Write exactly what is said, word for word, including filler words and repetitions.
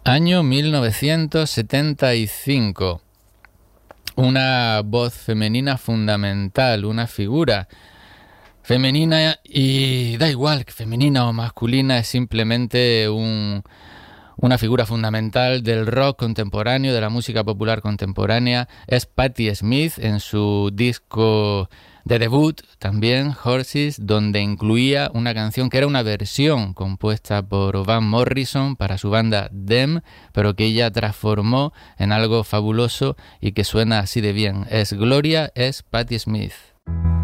Año mil novecientos setenta y cinco. Una voz femenina fundamental, una figura femenina, y da igual que femenina o masculina, es simplemente un, una figura fundamental del rock contemporáneo, de la música popular contemporánea. Es Patti Smith en su disco de debut, también Horses, donde incluía una canción que era una versión compuesta por Van Morrison para su banda Them, pero que ella transformó en algo fabuloso y que suena así de bien. Es Gloria, es Patti Smith.